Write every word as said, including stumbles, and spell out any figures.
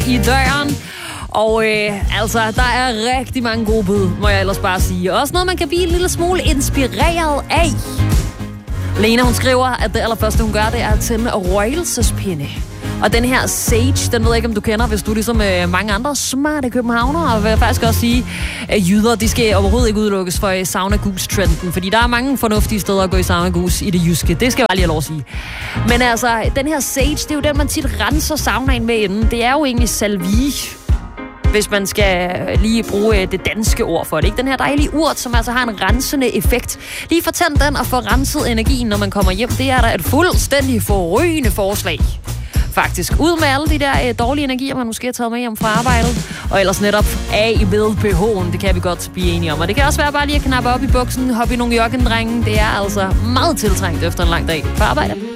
i døren. Og øh, altså, der er rigtig mange gode bud, må jeg ellers bare sige. Også noget, man kan blive en lille smule inspireret af. Lena, hun skriver, at det allerførste, hun gør, det er at tænde røgelsespinde. Og den her Sage, den ved jeg ikke, om du kender, hvis du ligesom øh, mange andre smarte københavnere, og vil jeg faktisk også sige, at jyder, de skal overhovedet ikke udelukkes for sauna gus-trenden, fordi der er mange fornuftige steder at gå i sauna gus i det jyske. Det skal jeg bare lige have lov at sige. Men altså, den her Sage, det er jo den, man tit renser saunaen med inden. Det er jo egentlig salvie, hvis man skal lige bruge det danske ord for det. Ikke? Den her dejlige urt, som altså har en rensende effekt. Lige fortænd den og få renset energien, når man kommer hjem. Det er da et fuldstændig forrygende forslag. Faktisk. Ud med alle de der øh, dårlige energier, man måske har taget med hjem fra arbejdet. Og ellers netop af med B H'en. Det kan vi godt blive enige om. Og det kan også være bare lige at knappe op i buksen, hoppe i nogle joggindrenge. Det er altså meget tiltrængt efter en lang dag på arbejde.